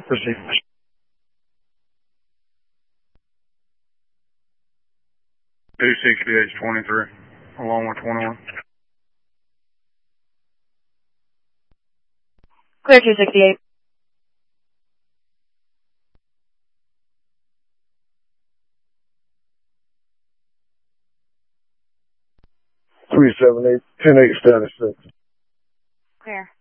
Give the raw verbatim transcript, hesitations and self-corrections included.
Proceed. two sixty-eight twenty-three, along with twenty-one. Clear two sixty-eight. three seven eight, ten eight status six. Clear.